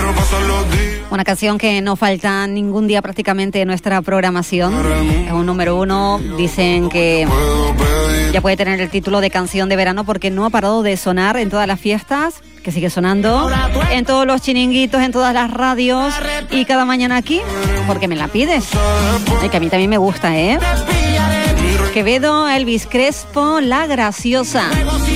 Una canción que no falta ningún día prácticamente en nuestra programación. Es un número 1. Dicen que ya puede tener el título de canción de verano porque no ha parado de sonar en todas las fiestas, que sigue sonando en todos los chiringuitos, en todas las radios y cada mañana aquí, porque me la pides. Y que a mí también me gusta, ¿eh? Quevedo, Elvis Crespo, La Graciosa.